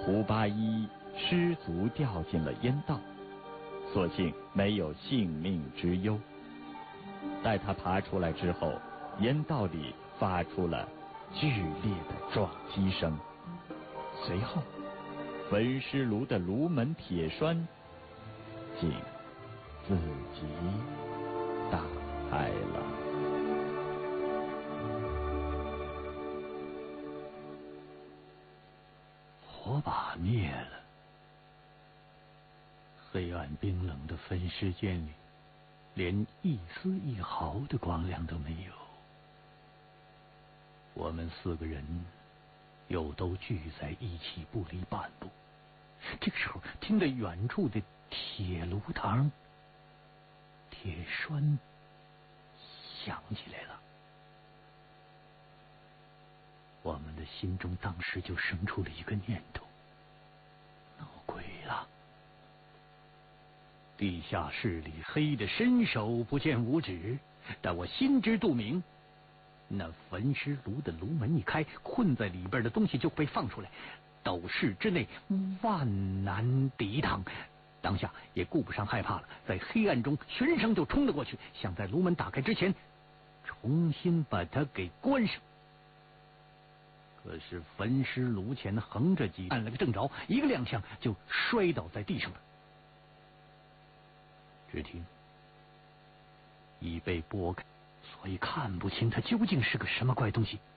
胡八一失足掉进了烟道，所幸没有性命之忧。待他爬出来之后，烟道里发出了剧烈的撞击声，随后焚尸炉的炉门铁栓竟自己打开了。 火把灭了，黑暗冰冷的焚尸间里，连一丝一毫的光亮都没有。我们4个人又都聚在一起，不离半步。这个时候，听得远处的铁炉膛铁栓响起来了。我们的心中当时就生出了一个念头：闹鬼了！地下室里黑得伸手不见五指，但我心知肚明，那焚尸炉的炉门一开，困在里边的东西就被放出来，斗室之内万难抵挡。当下也顾不上害怕了，在黑暗中循声就冲了过去，想在炉门打开之前重新把它给关上。可是焚尸炉前横着几按了个正着，一个踉跄就摔倒在地上了。只听已被拨开，所以看不清它究竟是个什么怪东西。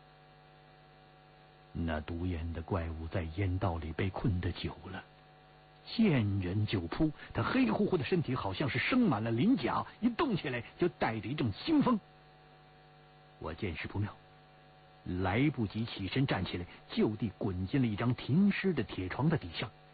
那毒烟的怪物在烟道里被困得久了，见人就扑，它黑乎乎的身体好像是生满了鳞甲，一动起来就带着一阵腥风。我见势不妙，来不及起身站起来，就地滚进了一张停尸的铁床的底下。